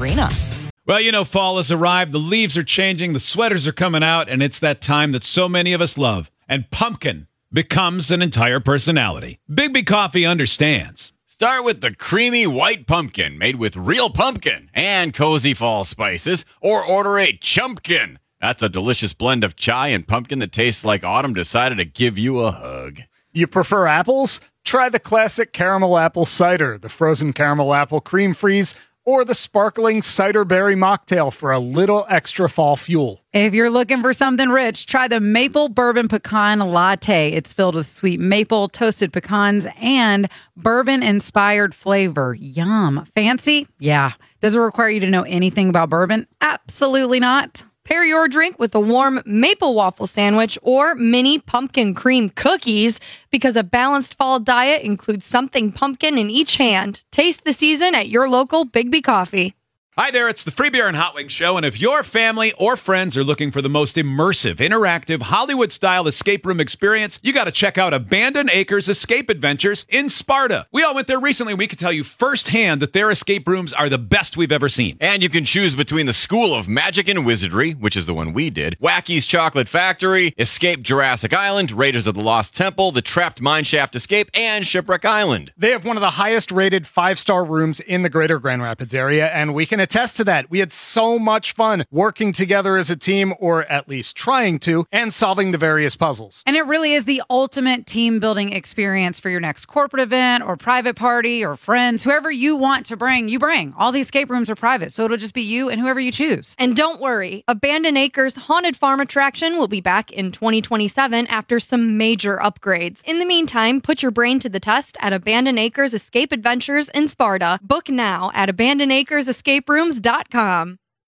Arena. Well, you know, fall has arrived, the leaves are changing, the sweaters are coming out, and it's that time that so many of us love. And pumpkin becomes an entire personality. Big Coffee understands. Start with the creamy white pumpkin made with real pumpkin and cozy fall spices, or order a chumpkin. That's a delicious blend of chai and pumpkin that tastes like autumn decided to give you a hug. You prefer apples? Try the classic caramel apple cider, the frozen caramel apple cream freeze, or the sparkling cider berry mocktail for a little extra fall fuel. If you're looking for something rich, try the maple bourbon pecan latte. It's filled with sweet maple, toasted pecans, and bourbon-inspired flavor. Yum. Fancy? Yeah. Does it require you to know anything about bourbon? Absolutely not. Pair your drink with a warm maple waffle sandwich or mini pumpkin cream cookies, because a balanced fall diet includes something pumpkin in each hand. Taste the season at your local Bigby Coffee. Hi there, it's the Free Beer and Hot Wings Show, and if your family or friends are looking for the most immersive, interactive, Hollywood-style escape room experience, you got to check out Abandoned Acres Escape Adventures in Sparta. We all went there recently. We can tell you firsthand that their escape rooms are the best we've ever seen. And you can choose between the School of Magic and Wizardry, which is the one we did, Wacky's Chocolate Factory, Escape Jurassic Island, Raiders of the Lost Temple, the Trapped Mineshaft Escape, and Shipwreck Island. They have one of the highest rated 5-star rooms in the greater Grand Rapids area, and we can attest to that. We had so much fun working together as a team, or at least trying to, and solving the various puzzles. And it really is the ultimate team building experience for your next corporate event or private party or friends. Whoever you want to bring, you bring. All the escape rooms are private, so it'll just be you and whoever you choose. And don't worry, Abandoned Acres Haunted Farm attraction will be back in 2027 after some major upgrades. In the meantime, put your brain to the test at Abandoned Acres Escape Adventures in Sparta. Book now at abandonedacresescaperooms.com.